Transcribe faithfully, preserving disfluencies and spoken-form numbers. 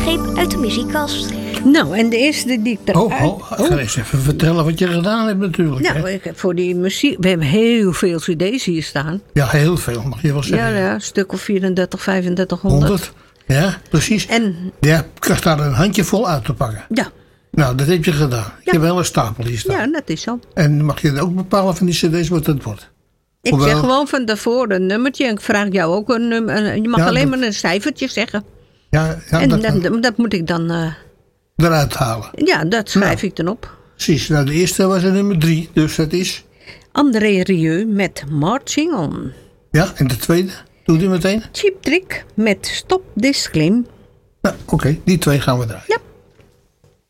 greep uit de muziekkast. Nou, en de eerste die ik eruit... Oh, oh, ga eens even vertellen wat je gedaan hebt natuurlijk. Nou, hè? ik heb voor die muziek... We hebben heel veel cd's hier staan. Ja, heel veel mag je wel Ja, zeggen. ja, een stuk of vierendertig, vijfendertighonderd. honderd. Ja, precies. En, Ja, ik krijg daar een handjevol uit te pakken. ja, Nou, dat heb je gedaan. Je hebt wel een stapel hier staan. ja, dat is zo. En mag je ook bepalen van die cd's wat het wordt? Ik Hoewel- zeg gewoon van daarvoor een nummertje. En ik vraag jou ook een nummer. Je mag Ja, alleen dat- maar een cijfertje zeggen. Ja, ja en dat, dat, dat moet ik dan... Uh, eruit halen. ja, dat schrijf Nou. ik dan op. Precies. Nou, de eerste was er nummer drie. Dus dat is... André Rieu met Marching On. Ja, en de tweede? Doe die meteen? Cheap Trick met Stop This Claim. Nou, oké. Die twee gaan we draaien. Ja.